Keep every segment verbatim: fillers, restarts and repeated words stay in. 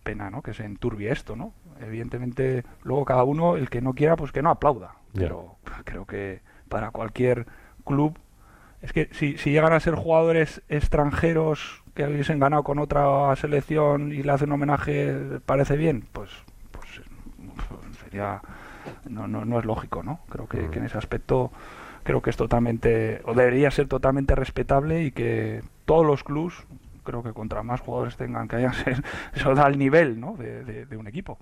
pena, ¿no?, que se enturbie esto, ¿no? Evidentemente, luego cada uno, el que no quiera, pues que no aplauda. Yeah. Pero creo que para cualquier club, es que si, si llegan a ser jugadores extranjeros que hubiesen ganado con otra selección y le hacen un homenaje, ¿parece bien? Pues, pues sería... No, no, no es lógico, ¿no? Creo que, que en ese aspecto creo que es totalmente, o debería ser totalmente respetable, y que todos los clubs, creo que contra más jugadores tengan, que hayan, eso da el nivel, ¿no?, de, de, de un equipo.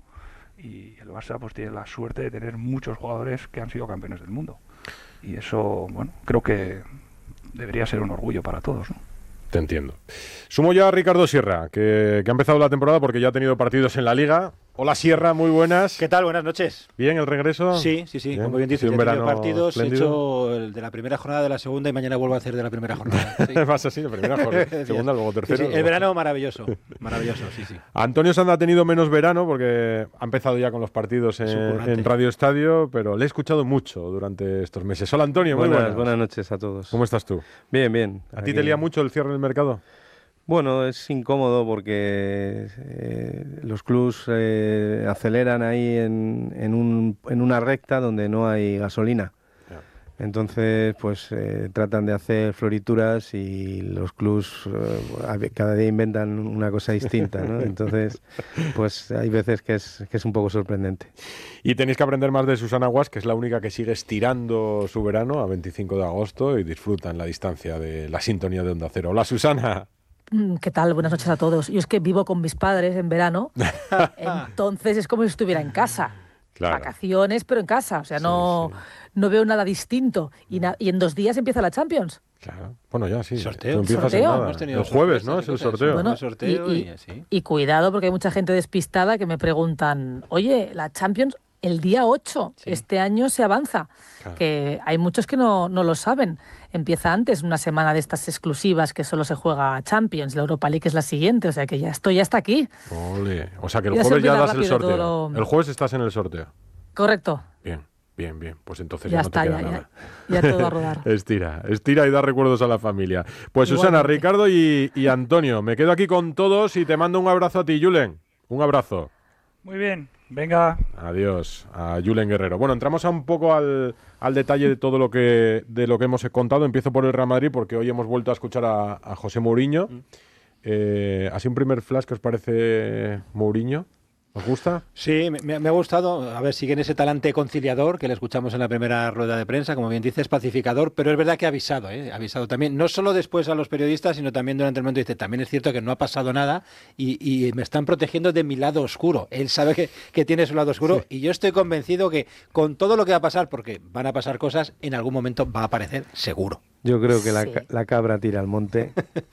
Y el Barça pues tiene la suerte de tener muchos jugadores que han sido campeones del mundo. Y eso, bueno, creo que debería ser un orgullo para todos, ¿no? Te entiendo. Sumo ya a Ricardo Sierra, que, que ha empezado la temporada porque ya ha tenido partidos en la Liga. Hola Sierra, muy buenas. ¿Qué tal? Buenas noches. ¿Bien el regreso? Sí, sí, sí. Bien. Como bien dices, sí, he tenido partidos, espléndido. he hecho el de la primera jornada, de la segunda, y mañana vuelvo a hacer de la primera jornada. Sí. Vas así, de primera jornada, segunda, luego tercera. Sí, sí. Luego... El verano maravilloso, maravilloso, sí, sí. Antonio Sanda ha tenido menos verano porque ha empezado ya con los partidos en, en Radio Estadio, pero le he escuchado mucho durante estos meses. Hola Antonio, muy buenas. Buenas, buenas noches a todos. ¿Cómo estás tú? Bien, bien. ¿A Aquí... ti te lía mucho el cierre del mercado? Bueno, es incómodo porque eh, los clubs eh, aceleran ahí en, en, un, en una recta donde no hay gasolina. Yeah. Entonces, pues eh, tratan de hacer florituras y los clubs eh, cada día inventan una cosa distinta, ¿no? Entonces, pues hay veces que es, que es un poco sorprendente. Y tenéis que aprender más de Susana Guas, que es la única que sigue estirando su verano a veinticinco de agosto y disfruta en la distancia de la sintonía de Onda Cero. Hola Susana. ¿Qué tal? Buenas noches a todos. Yo es que vivo con mis padres en verano, entonces es como si estuviera en casa. Claro. Vacaciones, pero en casa. O sea, no, sí, sí. no veo nada distinto. Y, na- y en dos días empieza la Champions. Claro. Bueno, ya sí. ¿Sorteo? ¿Sorteo? El jueves, ¿no? Es el sorteo. Bueno, el sorteo y, y, y, así. y cuidado, porque hay mucha gente despistada que me preguntan, oye, la Champions el día ocho, sí. este año se avanza. Claro. Que hay muchos que no, no lo saben. Empieza antes, una semana de estas exclusivas que solo se juega Champions, la Europa League es la siguiente, o sea que ya estoy hasta aquí. Ole. O sea que el ya jueves ya das el sorteo. Lo... El jueves estás en el sorteo. Correcto. Bien, bien, bien. Pues entonces ya, ya está, no te queda ya, nada. Ya, ya todo a rodar. Estira, estira y da recuerdos a la familia. Pues Susana, Igualmente. Ricardo y, y Antonio, me quedo aquí con todos y te mando un abrazo a ti, Julen. Un abrazo. Muy bien, venga. Adiós a Julen Guerrero. Bueno, entramos a un poco al, al detalle de todo lo que de lo que hemos contado. Empiezo por el Real Madrid porque hoy hemos vuelto a escuchar a, a José Mourinho. Mm. Eh, ¿Así un primer flash que os parece Mourinho? ¿Os gusta? Sí, me, me ha gustado. A ver, sigue en ese talante conciliador que le escuchamos en la primera rueda de prensa, como bien dices, pacificador, pero es verdad que ha avisado, ¿eh? Ha avisado también, no solo después a los periodistas, sino también durante el momento. Dice, también es cierto que no ha pasado nada y, y me están protegiendo de mi lado oscuro. Él sabe que, que tiene su lado oscuro, sí. Y yo estoy convencido que con todo lo que va a pasar, porque van a pasar cosas, en algún momento va a aparecer seguro. Yo creo que la, Sí. la cabra tira al monte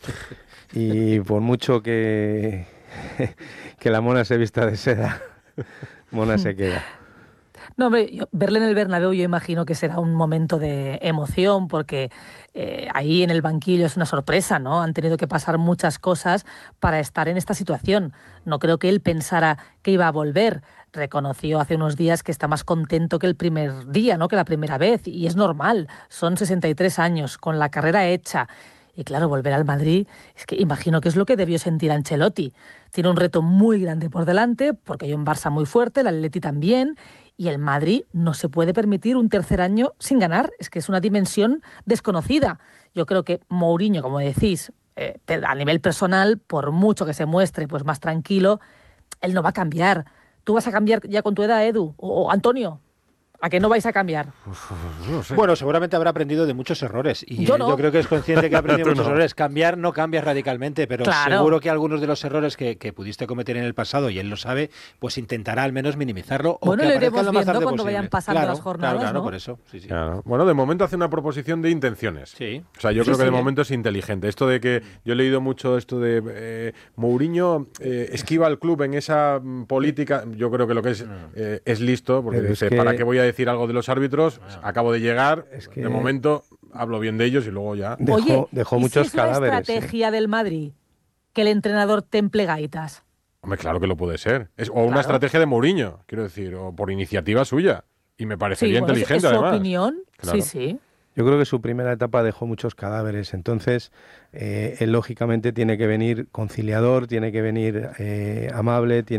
y por mucho que... que la mona se vista de seda, mona se queda. No, hombre, yo, verle en el Bernabéu yo imagino que será un momento de emoción porque eh, ahí en el banquillo es una sorpresa, ¿no? Han tenido que pasar muchas cosas para estar en esta situación. No creo que él pensara que iba a volver. Reconoció hace unos días que está más contento que el primer día, ¿no? Que la primera vez. Y es normal, son sesenta y tres años, con la carrera hecha. Y claro, volver al Madrid, es que imagino que es lo que debió sentir Ancelotti. Tiene un reto muy grande por delante, porque hay un Barça muy fuerte, el Atleti también, y el Madrid no se puede permitir un tercer año sin ganar. Es que es una dimensión desconocida. Yo creo que Mourinho, como decís, eh, a nivel personal, por mucho que se muestre pues más tranquilo, él no va a cambiar. ¿Tú vas a cambiar ya con tu edad, Edu? ¿O, o Antonio? ¿A qué no vais a cambiar? No sé. Bueno, seguramente habrá aprendido de muchos errores. Y yo, no. yo creo que es consciente que ha aprendido muchos no. errores. Cambiar no cambia radicalmente, pero claro. seguro que algunos de los errores que, que pudiste cometer en el pasado, y él lo sabe, pues intentará al menos minimizarlo. Bueno, o que lo iremos lo más viendo tarde cuando posible. vayan pasando claro, las jornadas, Claro, claro, ¿no? por eso. Sí, sí. Claro. Bueno, de momento hace una proposición de intenciones. Sí. O sea, yo Sí, creo que sí. de momento es inteligente. Esto de que yo he leído mucho esto de eh, Mourinho eh, esquiva al club en esa mm, política. Yo creo que lo que es eh, es listo, porque Pero dice, es que... ¿para qué voy a decir algo de los árbitros? Acabo de llegar, Es que... de momento hablo bien de ellos y luego ya... Dejó, Oye, dejó ¿y muchos si es cadáveres. la estrategia ¿eh? del Madrid que el entrenador temple gaitas? Hombre, claro que lo puede ser. Es, o una Claro. estrategia de Mourinho, quiero decir, o por iniciativa suya. Y me Sí, parecería bueno, inteligente, es su además. opinión. Claro. Sí, sí. Yo creo que su primera etapa dejó muchos cadáveres, entonces eh, él lógicamente tiene que venir conciliador, tiene que venir eh, amable, tiene